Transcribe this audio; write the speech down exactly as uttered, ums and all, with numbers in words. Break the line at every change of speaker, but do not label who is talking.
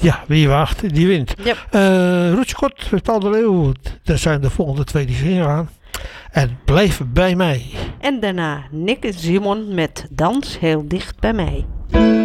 Ja, wie wacht, die wint.
Yep.
Uh, Roetje Kort met Paul de Leeuw. Dat zijn de volgende twee die zien gaan. En blijf bij mij.
En daarna Nick en Simon met Dans heel dicht bij mij.